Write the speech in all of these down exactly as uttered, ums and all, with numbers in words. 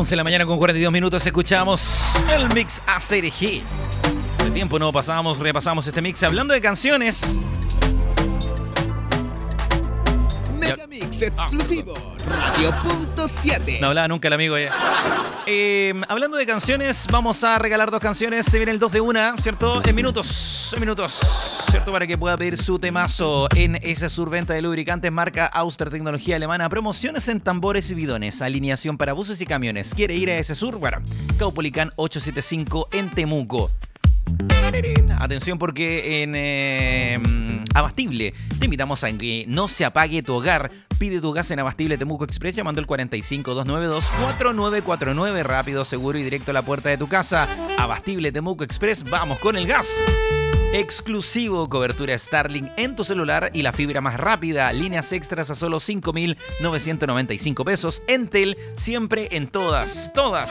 once de la mañana con cuarenta y dos minutos escuchamos el Mix A C R G. De tiempo no pasamos, repasamos este mix hablando de canciones. Megamix exclusivo, Radio Punto siete. No hablaba nunca el amigo ya. Eh, hablando de canciones, vamos a regalar dos canciones. Se viene el dos de una, ¿cierto? En minutos, en minutos, ¿cierto? Para que pueda pedir su temazo en ese sur venta de lubricantes marca Auster, tecnología alemana. Promociones en tambores y bidones. Alineación para buses y camiones. ¿Quiere ir a ese sur? Bueno, Caupolicán ochocientos setenta y cinco en Temuco. Atención porque en eh, Abastible te invitamos a que no se apague tu hogar. Pide tu gas en Abastible Temuco Express llamando al cuatro cinco, dos nueve dos, cuatro nueve cuatro nueve. Rápido, seguro y directo a la puerta de tu casa. Abastible Temuco Express, vamos con el gas. Exclusivo, cobertura Starlink en tu celular y la fibra más rápida. Líneas extras a solo cinco mil novecientos noventa y cinco pesos. Entel, siempre en todas, todas.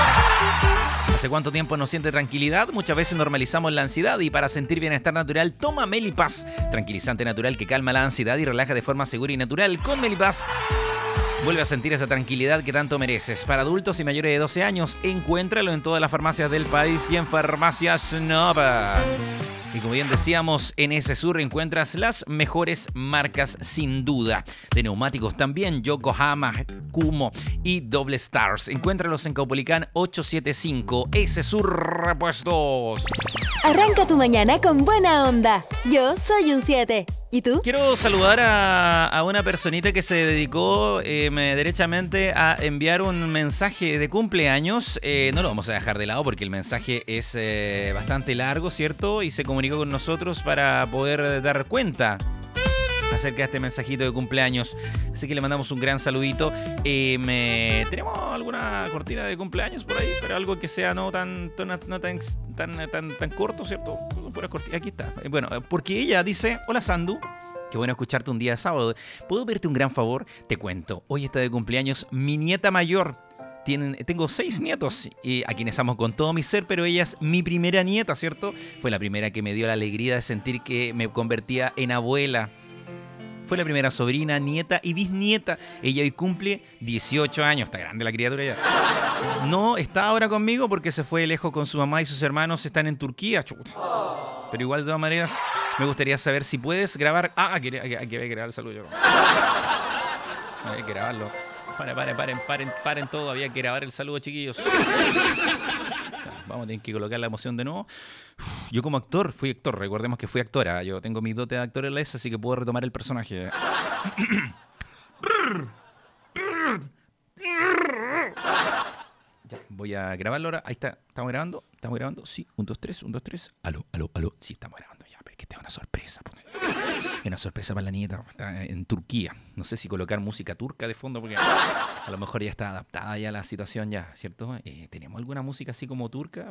¿Hace cuánto tiempo no siente tranquilidad? Muchas veces normalizamos la ansiedad y para sentir bienestar natural, toma Melipaz. Tranquilizante natural que calma la ansiedad y relaja de forma segura y natural. Con Melipaz vuelve a sentir esa tranquilidad que tanto mereces. Para adultos y mayores de doce años, encuéntralo en todas las farmacias del país y en Farmacias Nova. Y como bien decíamos, en ese sur encuentras las mejores marcas sin duda. De neumáticos también, Yokohama, Kumo y Double Stars. Encuéntralos en Caupolicán ochocientos setenta y cinco. Ese sur Repuestos. Arranca tu mañana con buena onda. Yo soy un siete. ¿Y tú? Quiero saludar a, a una personita que se dedicó eh, derechamente a enviar un mensaje de cumpleaños. Eh, no lo vamos a dejar de lado porque el mensaje es eh, bastante largo, ¿cierto? Y se comunicó con nosotros para poder dar cuenta acerca de este mensajito de cumpleaños. Así que le mandamos un gran saludito. Eh, me, ¿Tenemos alguna cortina de cumpleaños por ahí? Pero algo que sea no tan, no tan, tan, tan, tan corto, ¿cierto? Puras cortinas. Aquí está. Bueno, porque ella dice: hola Sandu, qué bueno escucharte un día de sábado. ¿Puedo pedirte un gran favor? Te cuento, hoy está de cumpleaños mi nieta mayor. Tienen, tengo seis nietos y a quienes amo con todo mi ser, pero ella es mi primera nieta, ¿cierto? Fue la primera que me dio la alegría de sentir que me convertía en abuela. Fue la primera sobrina, nieta y bisnieta. Ella hoy cumple dieciocho años. Está grande la criatura ya. No está ahora conmigo porque se fue lejos con su mamá y sus hermanos. Están en Turquía. Chuta. Pero igual, de todas maneras, me gustaría saber si puedes grabar. Ah, aquí hay que grabar el saludo. Hay que grabarlo. Paren, paren, paren, paren, paren todo. Había que grabar el saludo, chiquillos. Vamos a tener que colocar la emoción de nuevo. Yo como actor, fui actor, recordemos que fui actora. Yo tengo mis dotes de actor en la S, así que puedo retomar el personaje. Ya, voy a grabarlo ahora. Ahí está, ¿estamos grabando? ¿Estamos grabando? Sí, un, dos, tres, un, dos, tres. Aló, aló, aló. Sí, estamos grabando ya, pero es que esta es una sorpresa. Es una sorpresa para la nieta. Está en Turquía. No sé si colocar música turca de fondo, porque a lo mejor ya está adaptada ya la situación ya, ¿cierto? Eh, ¿Tenemos alguna música así como turca?